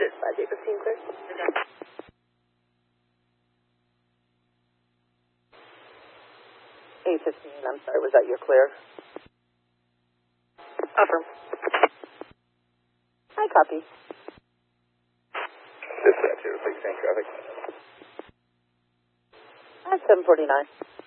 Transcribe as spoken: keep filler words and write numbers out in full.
clear. five eight fifteen clear. eight fifteen, I'm sorry, was that your clear? Affirm. Hi, copy. Dispatcher, please, tank traffic. At seven forty-nine.